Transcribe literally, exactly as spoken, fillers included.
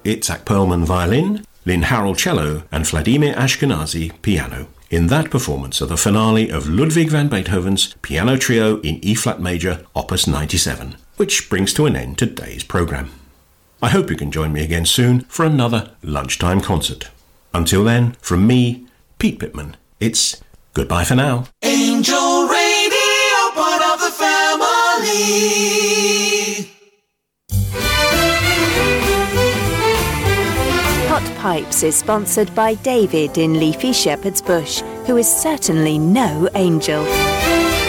Itzhak Perlman violin, Lynn Harrell cello, and Vladimir Ashkenazy piano, in that performance of the finale of Ludwig van Beethoven's Piano Trio in E-flat major, Opus ninety-seven, which brings to an end today's programme. I hope you can join me again soon for another lunchtime concert. Until then, from me, Pete Pittman, it's goodbye for now. Angel Radio, part of the family. Hot Pipes is sponsored by David in leafy Shepherd's Bush, who is certainly no angel.